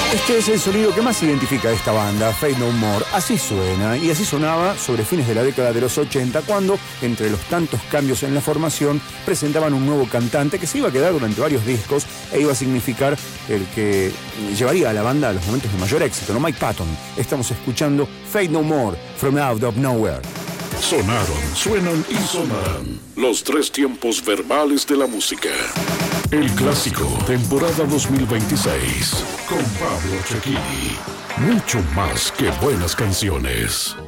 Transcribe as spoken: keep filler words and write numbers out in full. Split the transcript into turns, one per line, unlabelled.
Este es el sonido que más identifica a esta banda, Faith No More. Así suena, y así sonaba sobre fines de la década de los ochenta, cuando, entre los tantos cambios en la formación, presentaban un nuevo cantante que se iba a quedar durante varios discos e iba a significar el que llevaría a la banda a los momentos de mayor éxito, ¿no? Mike Patton. Estamos escuchando Faith No More, From Out of Nowhere.
Sonaron, suenan y sonarán los tres tiempos verbales de la música. El clásico, temporada dos mil veintiséis, con Pablo Cecchini. Mucho más que buenas canciones.